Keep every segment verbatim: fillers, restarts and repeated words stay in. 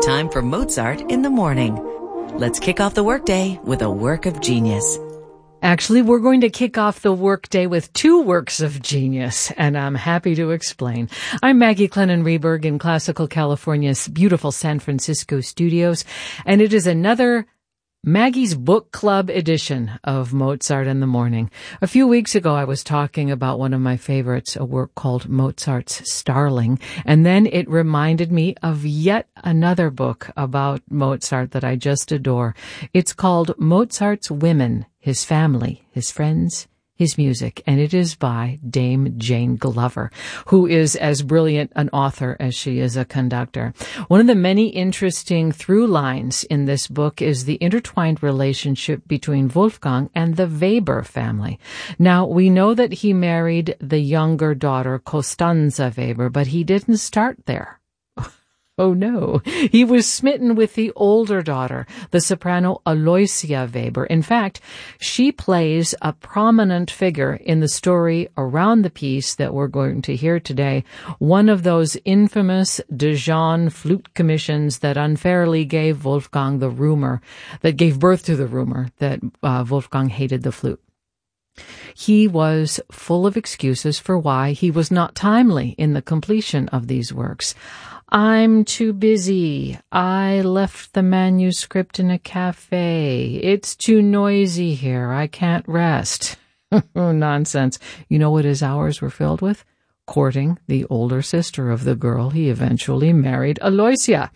time for Mozart in the morning. Let's kick off the workday with a work of genius. Actually, we're going to kick off the workday with two works of genius, and I'm happy to explain. I'm Maggie Clennon-Reberg in Classical California's beautiful San Francisco studios, and it is another Maggie's Book Club edition of Mozart in the Morning. A few weeks ago, I was talking about one of my favorites, a work called Mozart's Starling, and then it reminded me of yet another book about Mozart that I just adore. It's called Mozart's Women, His Family, His Friends, His Music, and it is by Dame Jane Glover, who is as brilliant an author as she is a conductor. One of the many interesting through lines in this book is the intertwined relationship between Wolfgang and the Weber family. Now, we know that he married the younger daughter, Costanza Weber, but he didn't start there. Oh no, he was smitten with the older daughter, the soprano Aloysia Weber. In fact, she plays a prominent figure in the story around the piece that we're going to hear today, one of those infamous Dijon flute commissions that unfairly gave Wolfgang the rumor, that gave birth to the rumor that uh, Wolfgang hated the flute. He was full of excuses for why he was not timely in the completion of these works. I'm too busy. I left the manuscript in a cafe. It's too noisy here. I can't rest. Oh, nonsense. You know what his hours were filled with? Courting the older sister of the girl he eventually married, Aloysia.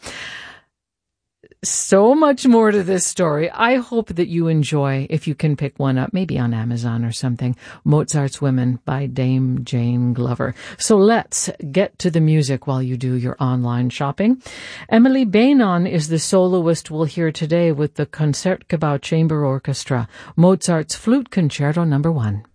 So much more to this story. I hope that you enjoy, if you can pick one up, maybe on Amazon or something, Mozart's Women by Dame Jane Glover. So let's get to the music while you do your online shopping. Emily Bainon is the soloist we'll hear today with the Concertgebouw Chamber Orchestra, Mozart's Flute Concerto number one.